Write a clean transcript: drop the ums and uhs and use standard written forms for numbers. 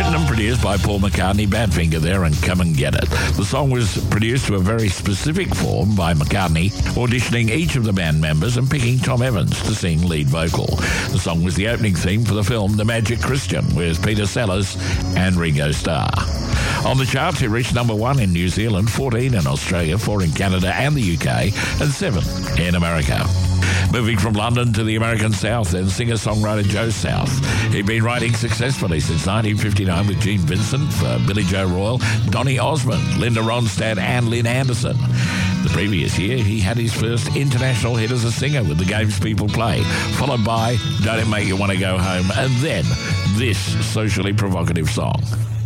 Written and produced by Paul McCartney, Badfinger there, and Come and Get It. The song was produced to a very specific form by McCartney, auditioning each of the band members and picking Tom Evans to sing lead vocal. The song was the opening theme for the film The Magic Christian with Peter Sellers and Ringo Starr. On the charts, it reached number 1 in New Zealand, 14 in Australia, 4 in Canada and the UK, and 7 in America. Moving from London to the American South, then singer-songwriter Joe South. He'd been writing successfully since 1959 with Gene Vincent for Billy Joe Royal, Donny Osmond, Linda Ronstadt and Lynn Anderson. The previous year, he had his first international hit as a singer with The Games People Play, followed by Don't It Make You Want to Go Home, and then this socially provocative song.